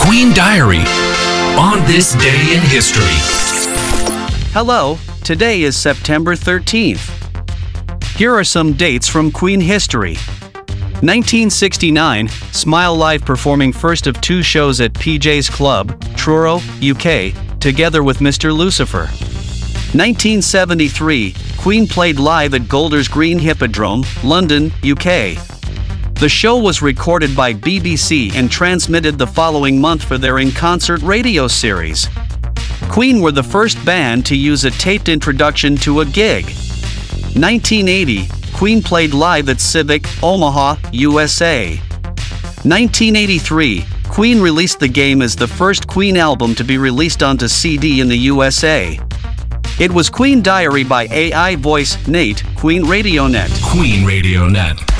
Queen Diary on this day in history. Hello, today is September 13th. Here are some dates from Queen history. 1969, Smile Live performing first of two shows at PJ's Club, Truro, UK, together with Mr. Lucifer. 1973, Queen played live at Golders Green Hippodrome, London, UK. The show was recorded by BBC and transmitted the following month for their in-concert radio series. Queen were the first band to use a taped introduction to a gig. 1980, Queen played live at Civic, Omaha, USA. 1983, Queen released The Game as the first Queen album to be released onto CD in the USA. It was Queen Diary by AI voice Nate, Queen Radio Net. Queen Radio Net.